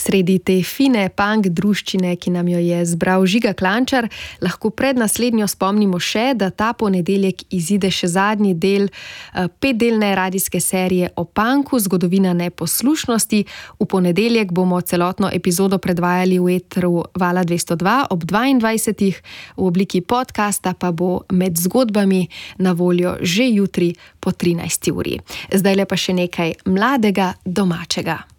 Sredi te fine punk druščine, ki nam jo je zbral Žiga Klančar, lahko pred naslednjo spomnimo še, da ta ponedeljek izide še zadnji del 5-delne radijske serije o punku, zgodovina neposlušnosti. V ponedeljek bomo celotno epizodo predvajali v etru Vala 202 ob 22. V obliki podcasta pa bo med zgodbami na voljo že jutri po 13. uri. Zdajle pa še nekaj mladega domačega.